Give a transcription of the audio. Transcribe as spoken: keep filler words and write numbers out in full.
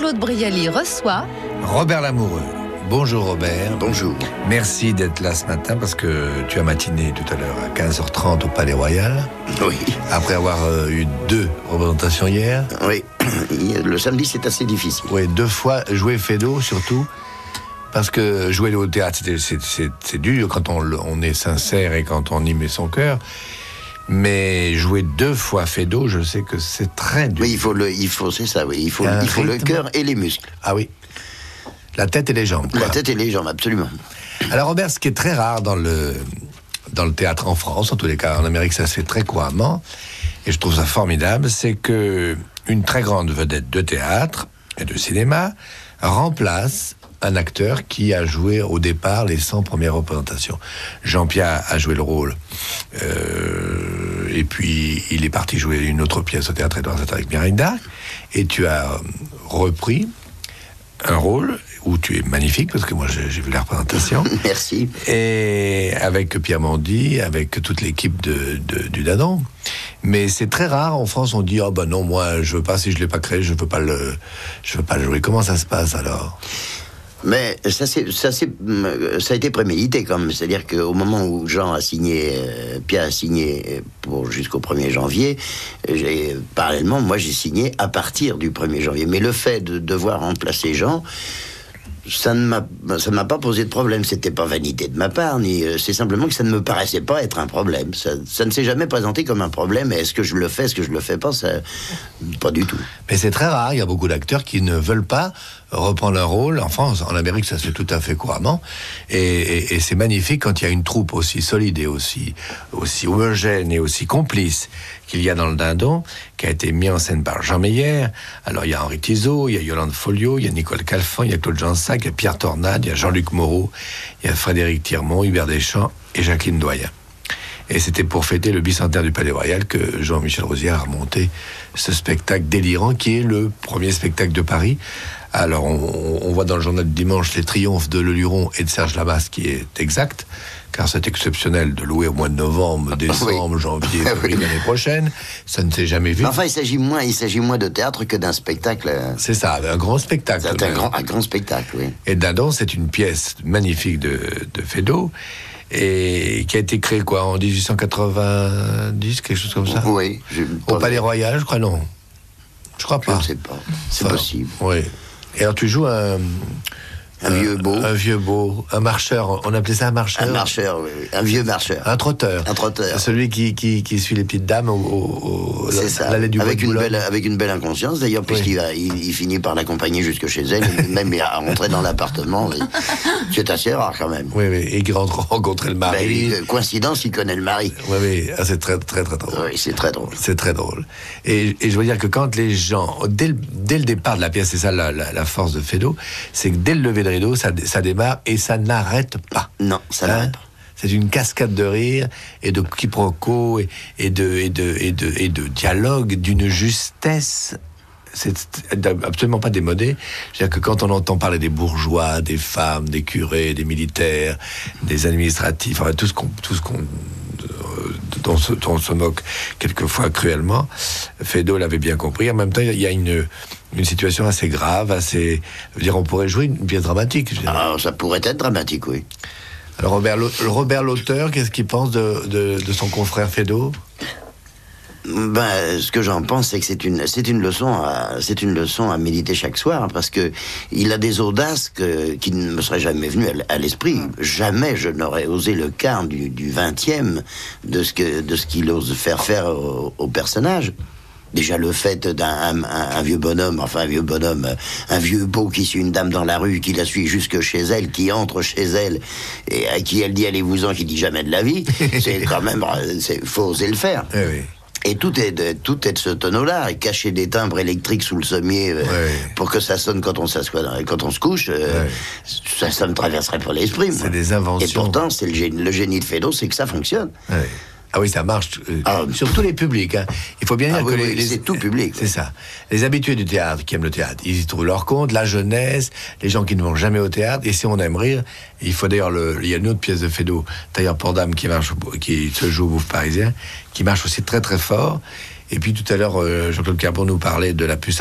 Claude Brialy reçoit Robert Lamoureux. Bonjour Robert. Bonjour. Merci d'être là ce matin parce que tu as matiné tout à l'heure à quinze heures trente au Palais Royal. Oui. Après avoir euh, eu deux représentations hier. Oui. Le samedi, c'est assez difficile. Oui, deux fois jouer Feydeau surtout. Parce que jouer au théâtre, c'est, c'est, c'est, c'est dur quand on, on est sincère et quand on y met son cœur. Mais jouer deux fois Feydeau, je sais que c'est très dur. Oui, il faut le, il faut, c'est ça, oui. Il faut, il faut le cœur et les muscles. Ah oui. La tête et les jambes, quoi. La tête et les jambes, absolument. Alors Robert, ce qui est très rare dans le, dans le théâtre en France, en tous les cas en Amérique, ça se fait très couramment, et je trouve ça formidable, c'est que une très grande vedette de théâtre et de cinéma remplace un acteur qui a joué au départ les cent premières représentations. Jean-Pierre a joué le rôle, euh, et puis il est parti jouer une autre pièce au théâtre Édouard Sept avec Mireille d'Arc, et tu as repris un rôle où tu es magnifique, parce que moi j'ai, j'ai vu la représentation. Merci. Et avec Pierre Mondy, avec toute l'équipe de, de, du Dadon. Mais c'est très rare, en France, on dit « Ah oh ben non, moi je veux pas, si je l'ai pas créé, je veux pas le, je veux pas le jouer ». Comment ça se passe alors ? Mais ça, c'est, ça, c'est, ça a été prémédité quand même. C'est-à-dire qu'au moment où Jean a signé, euh, Pierre a signé pour jusqu'au premier janvier, j'ai, parallèlement, moi j'ai signé à partir du premier janvier. Mais le fait de devoir remplacer Jean, ça ne m'a, ça ne m'a pas posé de problème. C'était pas vanité de ma part, ni euh, c'est simplement que ça ne me paraissait pas être un problème. Ça, ça ne s'est jamais présenté comme un problème. Et est-ce que je le fais, est-ce que je le fais pas, ça, pas du tout. Mais c'est très rare. Il y a beaucoup d'acteurs qui ne veulent pas reprendre un rôle. En France, en Amérique, ça se fait tout à fait couramment. Et, et, et c'est magnifique quand il y a une troupe aussi solide et aussi, aussi homogène et aussi complice qu'il y a dans le Dindon, qui a été mis en scène par Jean Meyer. Alors il y a Henri Tizot, il y a Yolande Folliot, il y a Nicole Calfan, il y a Claude Jansac, il y a Pierre Tornade, il y a Jean-Luc Moreau, il y a Frédéric Tirmont, Hubert Deschamps et Jacqueline Doyen. Et c'était pour fêter le bicentenaire du Palais Royal que Jean-Michel Rosière a remonté ce spectacle délirant qui est le premier spectacle de Paris. Alors on, on voit dans le journal du dimanche les triomphes de Le Luron et de Serge Lamasse, qui est exact, car c'est exceptionnel de louer au mois de novembre, décembre, oui. janvier, février oui. l'année prochaine. Ça ne s'est jamais vu. Mais enfin, il s'agit moins, il s'agit moins de théâtre que d'un spectacle. C'est ça, un grand spectacle. C'est un grand, un grand spectacle, oui. Et Dindon, c'est une pièce magnifique de, de Feydeau, et qui a été créée quoi, en dix-huit cent quatre-vingt-dix, quelque chose comme ça. Oui. Je, au Palais Royal, je crois, non. Je crois pas. Je ne sais pas. C'est enfin, possible. Oui. Et alors tu joues un... Un vieux beau. Un vieux beau, un marcheur, on appelait ça un marcheur. Un marcheur, oui, oui. Un vieux marcheur. Un trotteur. Un trotteur. Celui qui, qui, qui suit les petites dames au, au, au c'est la, ça. l'allée du avec bois une de belle, avec une belle inconscience, d'ailleurs, puisqu'il va, il, il finit par l'accompagner jusque chez elle, même à rentrer dans l'appartement. C'est assez rare quand même. Oui, oui, et qu'il rentre rencontrer le mari. Ben, coïncidence, il connaît le mari. Oui, oui, ah, c'est très, très, très drôle. Oui, c'est très drôle. C'est très drôle. Et, et je veux dire que quand les gens, dès le, dès le départ de la pièce, c'est ça la, la, la force de Feydeau, c'est que dès le lever de rideau, ça, ça démarre et ça n'arrête pas. Non, ça hein? n'arrête pas. C'est une cascade de rire et de quiproquos et, et, de, et, de, et, de, et de dialogue d'une justesse. C'est absolument pas démodé. C'est-à-dire que quand on entend parler des bourgeois, des femmes, des curés, des militaires, des administratifs, enfin, tout ce qu'on, tout ce qu'on dont, se, dont on se moque quelquefois cruellement, Feydeau l'avait bien compris. En même temps, il y a une, une situation assez grave, assez... Je veux dire, on pourrait jouer une pièce dramatique. Ah, ça pourrait être dramatique, oui. Alors, Robert, Robert l'auteur, qu'est-ce qu'il pense de, de, de son confrère Feydeau ? Ben, ce que j'en pense, c'est que c'est une, c'est une leçon, à, c'est une leçon à méditer chaque soir, parce que il a des audaces que, qui ne me seraient jamais venues à, à l'esprit. Jamais je n'aurais osé le quart du, du vingtième de ce que, de ce qu'il ose faire faire au, au personnage. Déjà le fait d'un un, un vieux bonhomme, enfin un vieux bonhomme, un vieux beau qui suit une dame dans la rue, qui la suit jusque chez elle, qui entre chez elle, et à qui elle dit allez-vous-en, qui dit jamais de la vie, c'est quand même, c'est, faut oser le faire. Eh oui. Et tout est, de, tout est de ce tonneau-là, cacher des timbres électriques sous le sommier euh, ouais. pour que ça sonne quand on s'assoit, quand on se couche, euh, ouais. ça, ça me traverserait pas l'esprit. C'est moi. des inventions. Et pourtant, c'est le génie, le génie de Feydeau, c'est que ça fonctionne. Ouais. Ah oui, ça marche euh, ah, sur tous les publics. Hein. Il faut bien dire ah, que oui, les, oui, les, c'est tout public. C'est ça. Les habitués du théâtre qui aiment le théâtre, ils y trouvent leur compte. La jeunesse, les gens qui ne vont jamais au théâtre. Et si on aime rire, il faut d'ailleurs le. Il y a une autre pièce de Feydeau, Tailleur pour Dame, qui marche, qui se joue au Bouffe Parisien, qui marche aussi très très fort. Et puis tout à l'heure, euh, Jean-Claude Carbon nous parlait de la puce